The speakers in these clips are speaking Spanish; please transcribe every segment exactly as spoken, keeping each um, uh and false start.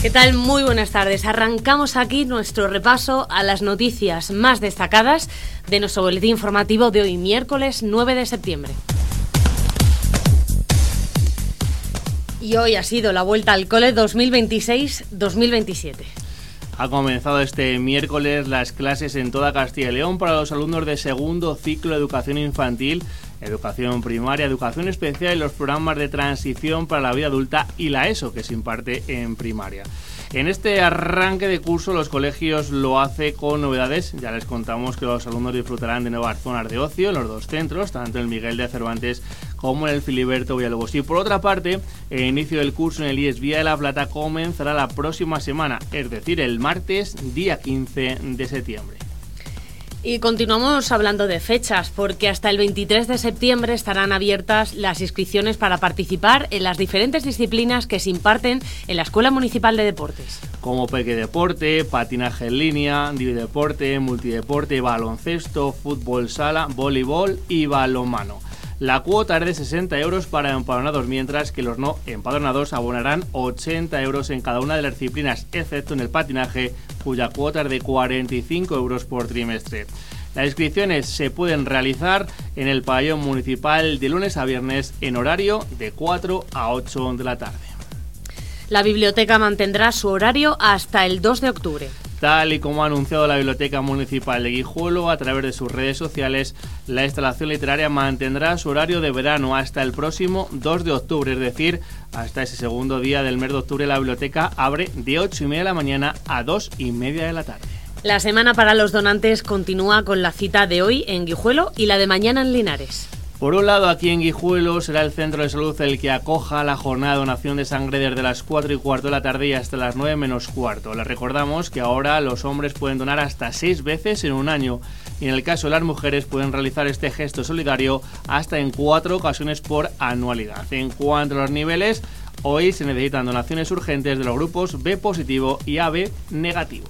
¿Qué tal? Muy buenas tardes. Arrancamos aquí nuestro repaso a las noticias más destacadas de nuestro boletín informativo de hoy, miércoles nueve de septiembre. Y hoy ha sido la vuelta al cole dos mil veintiséis dos mil veintisiete. Ha comenzado este miércoles las clases en toda Castilla y León para los alumnos de segundo ciclo de educación infantil, educación primaria, educación especial y los programas de transición para la vida adulta y la ESO, que se imparte en primaria. En este arranque de curso los colegios lo hace con novedades. Ya les contamos que los alumnos disfrutarán de nuevas zonas de ocio en los dos centros, tanto en el Miguel de Cervantes como en el Filiberto Villalobos. Y por otra parte, el inicio del curso en el I E S Vía de la Plata comenzará la próxima semana, es decir, el martes, día quince de septiembre. Y continuamos hablando de fechas, porque hasta el veintitrés de septiembre estarán abiertas las inscripciones para participar en las diferentes disciplinas que se imparten en la Escuela Municipal de Deportes. Como pequedeporte, patinaje en línea, divideporte, multideporte, baloncesto, fútbol sala, voleibol y balonmano. La cuota es de sesenta euros para empadronados, mientras que los no empadronados abonarán ochenta euros en cada una de las disciplinas, excepto en el patinaje, cuya cuota es de cuarenta y cinco euros por trimestre. Las inscripciones se pueden realizar en el pabellón municipal de lunes a viernes en horario de cuatro a ocho de la tarde. La biblioteca mantendrá su horario hasta el dos de octubre. Tal y como ha anunciado la Biblioteca Municipal de Guijuelo a través de sus redes sociales, la instalación literaria mantendrá su horario de verano hasta el próximo dos de octubre, es decir, hasta ese segundo día del mes de octubre. La biblioteca abre de ocho y media de la mañana a dos y media de la tarde. La semana para los donantes continúa con la cita de hoy en Guijuelo y la de mañana en Linares. Por un lado, aquí en Guijuelo será el centro de salud el que acoja la jornada de donación de sangre desde las cuatro y cuarto de la tarde y hasta las nueve menos cuarto. Les recordamos que ahora los hombres pueden donar hasta seis veces en un año y en el caso de las mujeres pueden realizar este gesto solidario hasta en cuatro ocasiones por anualidad. En cuanto a los niveles, hoy se necesitan donaciones urgentes de los grupos B positivo y A B negativo.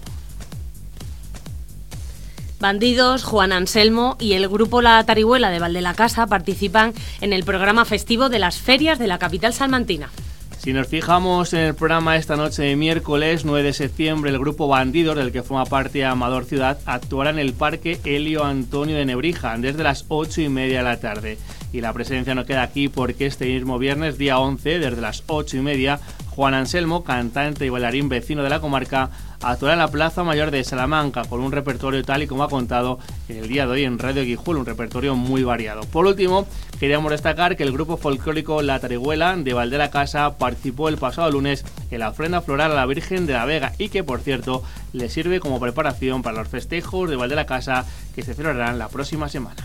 Bandidos, Juan Anselmo y el grupo La Tarihuela de Valdelacasa participan en el programa festivo de las ferias de la capital salmantina. Si nos fijamos en el programa esta noche de miércoles nueve de septiembre, el grupo Bandidos, del que forma parte Amador Ciudad, actuará en el Parque Helio Antonio de Nebrija desde las ocho y media de la tarde. Y la presencia no queda aquí porque este mismo viernes, día once, desde las ocho y media, Juan Anselmo, cantante y bailarín vecino de la comarca, actuará en la Plaza Mayor de Salamanca con un repertorio tal y como ha contado el día de hoy en Radio Guijuelo, un repertorio muy variado. Por último, queríamos destacar que el grupo folclórico La Tarihuela de Valdelacasa participó el pasado lunes en la ofrenda floral a la Virgen de la Vega y que, por cierto, le sirve como preparación para los festejos de Valdelacasa que se celebrarán la próxima semana.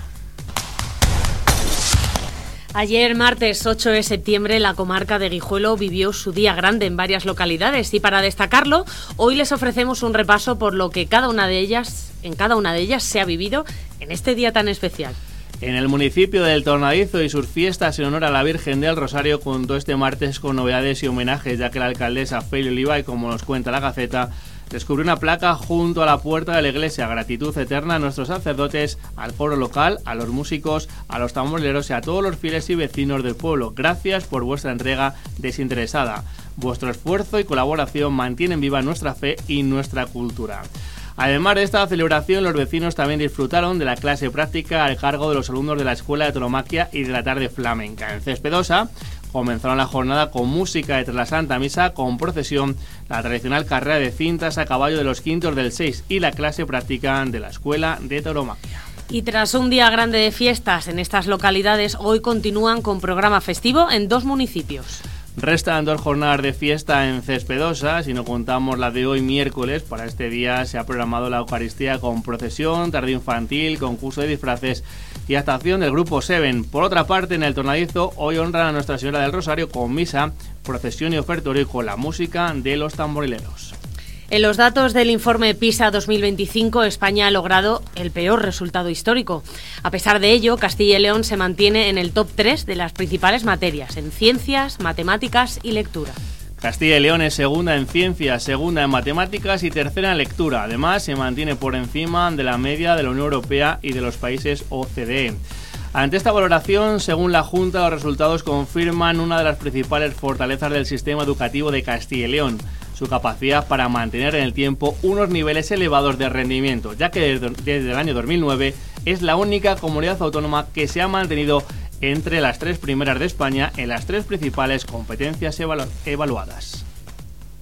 Ayer, martes ocho de septiembre, la comarca de Guijuelo vivió su día grande en varias localidades y para destacarlo, hoy les ofrecemos un repaso por lo que cada una de ellas, en cada una de ellas se ha vivido en este día tan especial. En el municipio del Tornadizo y sus fiestas en honor a la Virgen del Rosario contó este martes con novedades y homenajes, ya que la alcaldesa Feli Olivay, como nos cuenta la Gaceta, descubrió una placa junto a la puerta de la iglesia: gratitud eterna a nuestros sacerdotes, al foro local, a los músicos, a los tamborileros y a todos los fieles y vecinos del pueblo. Gracias por vuestra entrega desinteresada. Vuestro esfuerzo y colaboración mantienen viva nuestra fe y nuestra cultura. Además de esta celebración, los vecinos también disfrutaron de la clase práctica al cargo de los alumnos de la Escuela de Tauromaquia y de la tarde flamenca. En Cespedosa comenzaron la jornada con música de tras la Santa Misa, con procesión, la tradicional carrera de cintas a caballo de los quintos del seis y la clase práctica de la Escuela de Tauromaquia. Y tras un día grande de fiestas en estas localidades, hoy continúan con programa festivo en dos municipios. Restan dos jornadas de fiesta en Cespedosa, si no contamos la de hoy miércoles. Para este día se ha programado la Eucaristía con procesión, tarde infantil, concurso de disfraces y actuación del grupo Seven. Por otra parte, en el Tornadizo, hoy honran a Nuestra Señora del Rosario con misa, procesión y ofertorio con la música de los tamborileros. En los datos del informe PISA dos mil veinticinco, España ha logrado el peor resultado histórico. A pesar de ello, Castilla y León se mantiene en el top tres de las principales materias, en ciencias, matemáticas y lectura. Castilla y León es segunda en ciencias, segunda en matemáticas y tercera en lectura. Además, se mantiene por encima de la media de la Unión Europea y de los países O C D E. Ante esta valoración, según la Junta, los resultados confirman una de las principales fortalezas del sistema educativo de Castilla y León: su capacidad para mantener en el tiempo unos niveles elevados de rendimiento, ya que desde, desde el año dos mil nueve es la única comunidad autónoma que se ha mantenido entre las tres primeras de España en las tres principales competencias evalu- evaluadas.